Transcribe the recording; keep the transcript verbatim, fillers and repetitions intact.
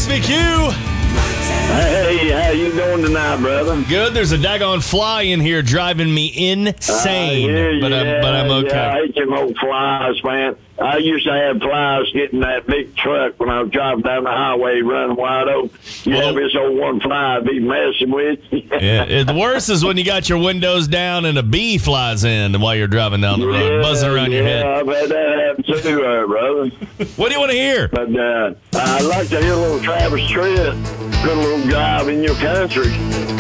X V Q. Hey, how you doing tonight, brother? Good. There's a daggone fly in here driving me insane, uh, yeah, but I'm yeah, but I'm okay. Yeah, I hate them old flies, man. I used to have flies getting that big truck when I was driving down the highway running wide open. You Well, have this old one fly be messing with you. Yeah, it, the worst is when you got your windows down and a bee flies in while you're driving down the road, yeah, buzzing around yeah, your head. I've had that happen too, uh, brother. What do you want to hear? But uh, I'd like to hear a little Travis Tritt, good little drive in your country.